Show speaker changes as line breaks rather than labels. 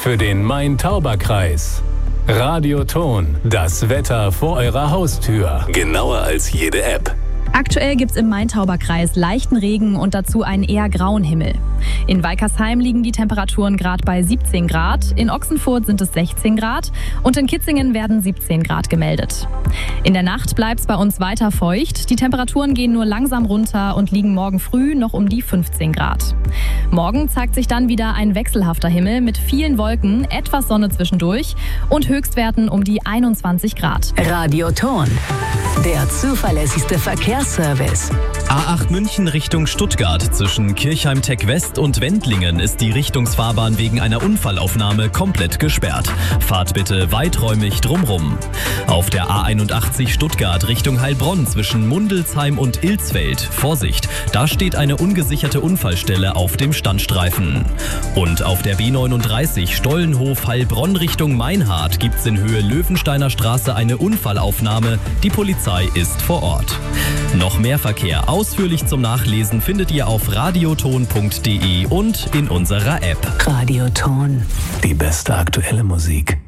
für den Main-Tauber-Kreis. Radioton, das Wetter vor eurer Haustür. Genauer als jede App.
Aktuell gibt es im Main-Tauber-Kreis leichten Regen und dazu einen eher grauen Himmel. In Weikersheim liegen die Temperaturen gerade bei 17 Grad, in Ochsenfurt sind es 16 Grad und in Kitzingen werden 17 Grad gemeldet. In der Nacht bleibt es bei uns weiter feucht. Die Temperaturen gehen nur langsam runter und liegen morgen früh noch um die 15 Grad. Morgen zeigt sich dann wieder ein wechselhafter Himmel mit vielen Wolken, etwas Sonne zwischendurch und Höchstwerten um die 21 Grad.
Radioton, der zuverlässigste Verkehrsservice.
A8 München Richtung Stuttgart. Zwischen Kirchheim-Tech West und Wendlingen ist die Richtungsfahrbahn wegen einer Unfallaufnahme komplett gesperrt. Fahrt bitte weiträumig drumrum. Auf der A81 Stuttgart Richtung Heilbronn zwischen Mundelsheim und Ilsfeld. Vorsicht, da steht eine ungesicherte Unfallstelle auf dem Standstreifen. Und auf der B39 Stollenhof-Heilbronn Richtung Meinhardt gibt es in Höhe Löwensteiner Straße eine Unfallaufnahme. Die Polizei ist vor Ort. Noch mehr Verkehr ausführlich zum Nachlesen findet ihr auf radioton.de und in unserer App.
Radioton.
Die beste aktuelle Musik.